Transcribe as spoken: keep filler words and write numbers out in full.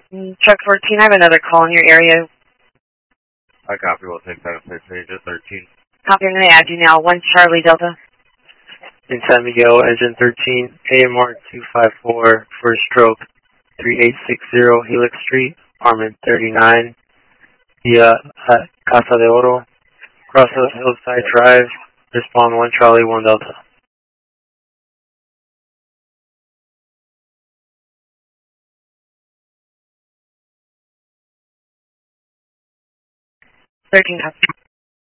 Mm, Truck fourteen, I have another call in your area. I copy. We'll take that in Agent thirteen. Copy, I'm going to add you now. one Charlie Delta. In San Miguel, Engine thirteen, A M R two five four, first stroke, three eight six zero Helix Street, apartment thirty-nine, via uh, Casa de Oro, Cross Hillside Drive, respond one Charlie, one Delta. thirteen, copy.